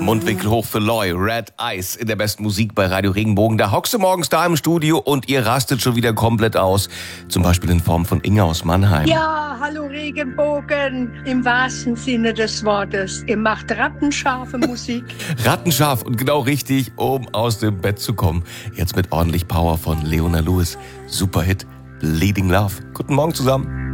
Mundwinkel hoch für Loy, Red Eyes in der besten Musik bei Radio Regenbogen. Da hockst du morgens da im Studio und ihr rastet schon wieder komplett aus. Zum Beispiel in Form von Inge aus Mannheim. Ja, hallo Regenbogen, im wahrsten Sinne des Wortes. Ihr macht rattenscharfe Musik. Rattenscharf und genau richtig, um aus dem Bett zu kommen. Jetzt mit ordentlich Power von Leona Lewis. Super Hit, Bleeding Love. Guten Morgen zusammen.